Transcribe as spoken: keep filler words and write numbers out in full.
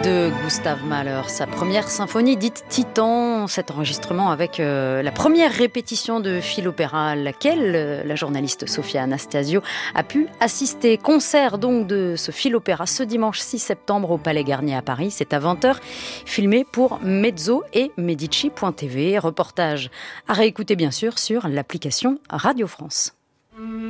de Gustav Mahler, sa première symphonie dite Titan, cet enregistrement avec euh, la première répétition de Philopéra à laquelle euh, la journaliste Sofia Anastasio a pu assister. Concert donc de ce Philopéra ce dimanche six septembre au Palais Garnier à Paris, c'est à vingt heures, filmé pour Mezzo et Medici point t v. Reportage à réécouter bien sûr sur l'application Radio France.